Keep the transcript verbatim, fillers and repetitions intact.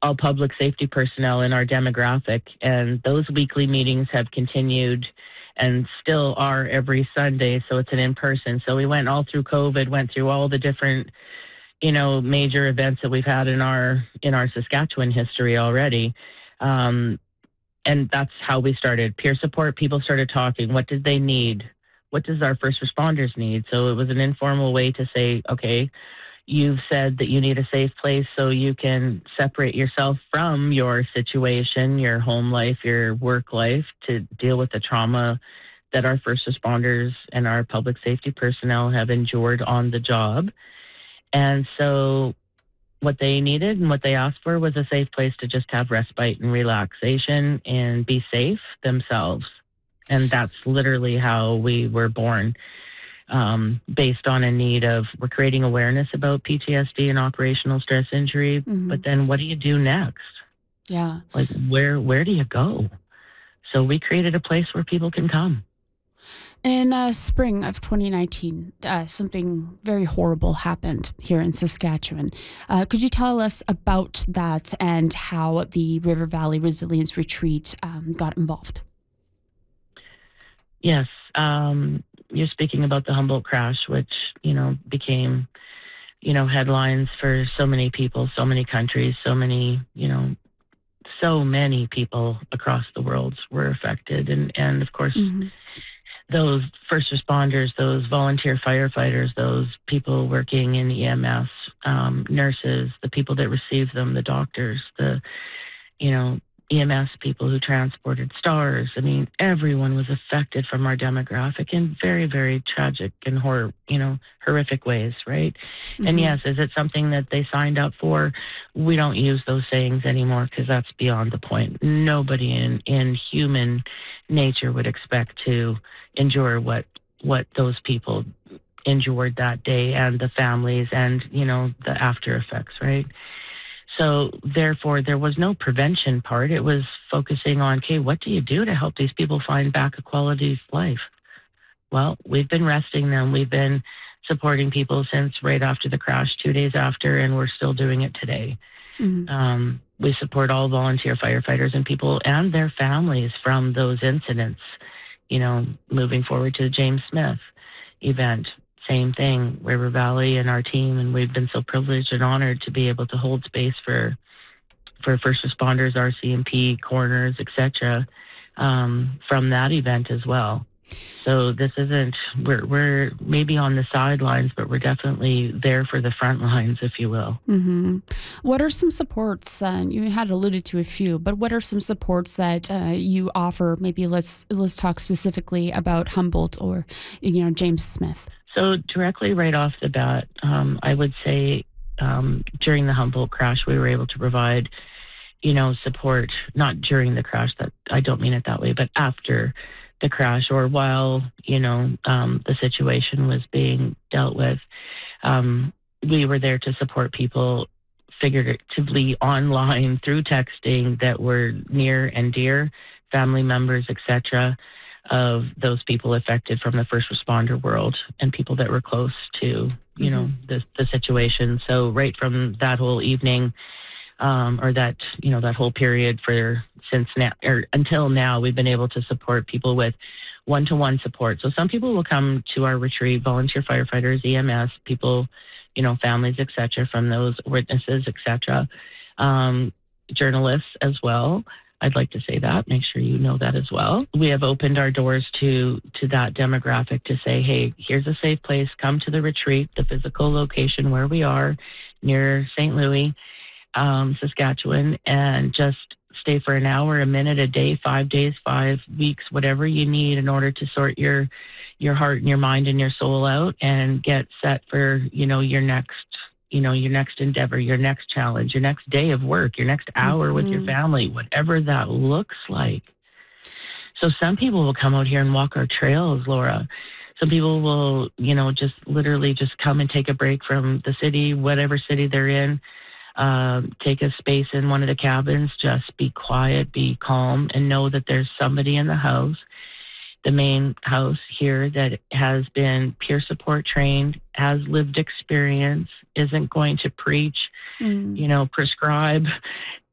all public safety personnel in our demographic. And those weekly meetings have continued and still are every Sunday. So it's an in-person. So we went all through COVID, went through all the different, you know, major events that we've had in our, in our Saskatchewan history already. Um, and that's how we started. Peer support, people started talking. What did they need? What does our first responders need? So it was an informal way to say, okay, you've said that you need a safe place so you can separate yourself from your situation, your home life, your work life, to deal with the trauma that our first responders and our public safety personnel have endured on the job. And so what they needed and what they asked for was a safe place to just have respite and relaxation and be safe themselves. And that's literally how we were born. Um, based on a need of, we're creating awareness about P T S D and operational stress injury, mm-hmm. but then what do you do next? Yeah. Like, where where do you go? So we created a place where people can come. In uh, spring of twenty nineteen, uh, something very horrible happened here in Saskatchewan. Uh, could you tell us about that and how the River Valley Resilience Retreat um, got involved? Yes. Um, you're speaking about the Humboldt crash, which, you know, became, you know, headlines for so many people, so many countries, so many, you know, so many people across the world were affected. And, and of course, mm-hmm. those first responders, those volunteer firefighters, those people working in E M S, um, nurses, the people that received them, the doctors, the, you know, E M S people who transported stars. I mean, everyone was affected from our demographic in very, very tragic and hor- you know, horrific ways, right? Mm-hmm. And yes, is it something that they signed up for? We don't use those sayings anymore because that's beyond the point. Nobody in, in human nature would expect to endure what what those people endured that day, and the families and, you know, the after effects, right? So therefore, there was no prevention part. It was focusing on, okay, what do you do to help these people find back a quality of life? Well, we've been resting them. We've been supporting people since right after the crash, two days after, and we're still doing it today. Mm-hmm. Um, we support all volunteer firefighters and people and their families from those incidents. You know, moving forward to the James Smith event. Same thing, River Valley and our team, and we've been so privileged and honored to be able to hold space for for first responders, R C M P, coroners, et cetera, um, from that event as well. So this isn't, we're, we're maybe on the sidelines, but we're definitely there for the front lines, if you will. Mm-hmm. What are some supports, uh, you had alluded to a few, but what are some supports that uh, you offer? Maybe let's let's talk specifically about Humboldt or, you know, James Smith. So directly right off the bat, um, I would say um, during the Humboldt crash, we were able to provide, you know, support, not during the crash, that I don't mean it that way, but after the crash or while, you know, um, the situation was being dealt with. Um, we were there to support people figuratively online through texting that were near and dear, family members, et cetera, of those people affected from the first responder world and people that were close to, you mm-hmm. know, the, the situation. So right from that whole evening, um, or that, you know, that whole period for since now or until now, we've been able to support people with one-to-one support. So some people will come to our retreat, volunteer firefighters, E M S, people, you know, families, et cetera, from those witnesses, et cetera, um, journalists as well. I'd like to say that, make sure you know that as well. We have opened our doors to to that demographic to say, hey, here's a safe place. Come to the retreat, the physical location where we are near Saint Louis, um, Saskatchewan, and just stay for an hour, a minute, a day, five days, five weeks, whatever you need in order to sort your your heart and your mind and your soul out and get set for, you know, your next you know, your next endeavor, your next challenge, your next day of work, your next hour mm-hmm. with your family, whatever that looks like. So some people will come out here and walk our trails, Laura. Some people will, you know, just literally just come and take a break from the city, whatever city they're in, um, take a space in one of the cabins, just be quiet, be calm, and know that there's somebody in the house, the main house here, that has been peer support trained, has lived experience, isn't going to preach, mm. you know, prescribe,